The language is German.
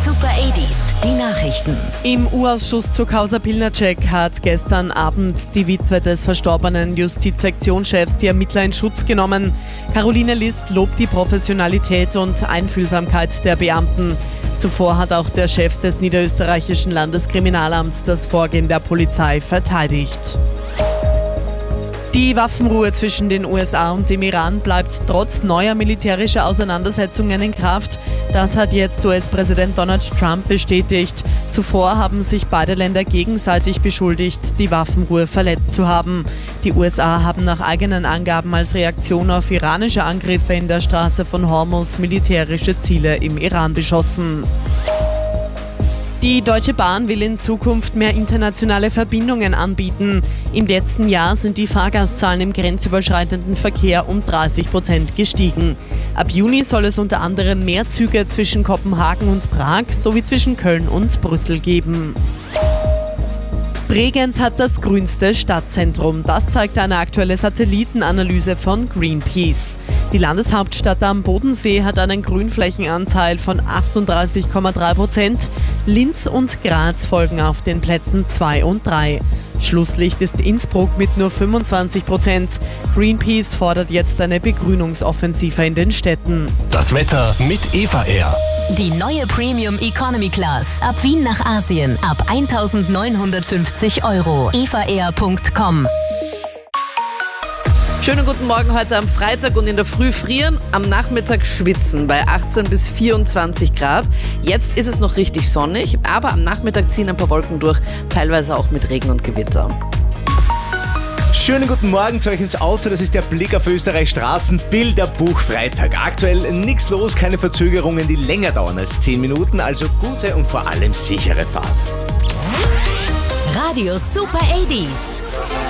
Super 80s, die Nachrichten. Im U-Ausschuss zur Causa Pilnacek hat gestern Abend die Witwe des verstorbenen Justizsektionschefs die Ermittler in Schutz genommen. Caroline List lobt die Professionalität und Einfühlsamkeit der Beamten. Zuvor hat auch der Chef des niederösterreichischen Landeskriminalamts das Vorgehen der Polizei verteidigt. Die Waffenruhe zwischen den USA und dem Iran bleibt trotz neuer militärischer Auseinandersetzungen in Kraft. Das hat jetzt US-Präsident Donald Trump bestätigt. Zuvor haben sich beide Länder gegenseitig beschuldigt, die Waffenruhe verletzt zu haben. Die USA haben nach eigenen Angaben als Reaktion auf iranische Angriffe in der Straße von Hormuz militärische Ziele im Iran beschossen. Die Deutsche Bahn will in Zukunft mehr internationale Verbindungen anbieten. Im letzten Jahr sind die Fahrgastzahlen im grenzüberschreitenden Verkehr um 30% gestiegen. Ab Juni soll es unter anderem mehr Züge zwischen Kopenhagen und Prag sowie zwischen Köln und Brüssel geben. Bregenz hat das grünste Stadtzentrum. Das zeigt eine aktuelle Satellitenanalyse von Greenpeace. Die Landeshauptstadt am Bodensee hat einen Grünflächenanteil von 38,3%. Linz und Graz folgen auf den Plätzen 2 und 3. Schlusslicht ist Innsbruck mit nur 25%. Greenpeace fordert jetzt eine Begrünungsoffensive in den Städten. Das Wetter mit Eva Air. Die neue Premium Economy Class. Ab Wien nach Asien. Ab 1.950 €. evaair.com. Schönen guten Morgen heute am Freitag und in der Früh frieren, am Nachmittag schwitzen bei 18 bis 24 Grad. Jetzt ist es noch richtig sonnig, aber am Nachmittag ziehen ein paar Wolken durch, teilweise auch mit Regen und Gewitter. Schönen guten Morgen zu euch ins Auto, das ist der Blick auf Österreichs Straßen, Bilderbuch Freitag. Aktuell nichts los, keine Verzögerungen, die länger dauern als 10 Minuten, also gute und vor allem sichere Fahrt. Radio Super 80s.